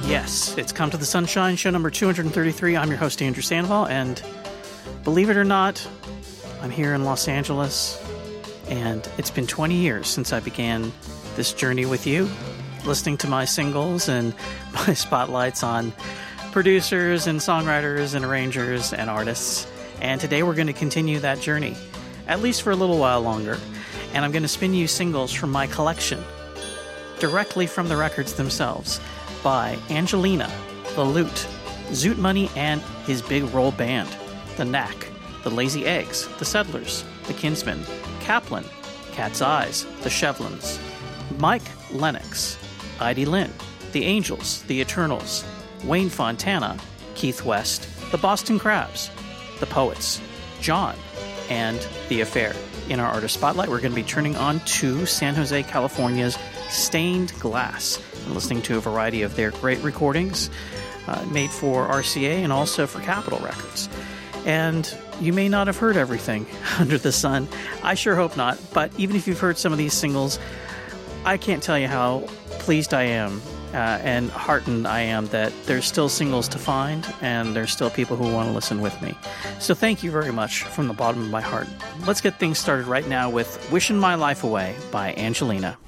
Yes, it's Come to the Sunshine, show number 233. I'm your host, Andrew Sandoval, and believe it or not, I'm here in Los Angeles, and it's been 20 years since I began this journey with you, listening to my singles and my spotlights on producers and songwriters and arrangers and artists. And today we're going to continue that journey, at least for a little while longer. And I'm going to spin you singles from my collection, directly from the records themselves, by Angelina, The Lute, Zoot Money and his Big Roll Band, The Knack, The Lazy Eggs, The Settlers, The Kinsmen, Kaplan, Cat's Eyes, The Shevlins, Mike Lennox, Idie Lynn, The Angels, The Eternals, Wayne Fontana, Keith West, The Boston Crabs, The Poets, John, and The Affair. In our Artist Spotlight, we're going to be turning on to San Jose, California's Stained Glass and listening to a variety of their great recordings made for RCA and also for Capitol Records. And you may not have heard everything under the sun. I sure hope not. But even if you've heard some of these singles, I can't tell you how pleased I am and heartened I am that there's still singles to find and there's still people who want to listen with me. So thank you very much from the bottom of my heart. Let's get things started right now with Wishing My Life Away by Angelina.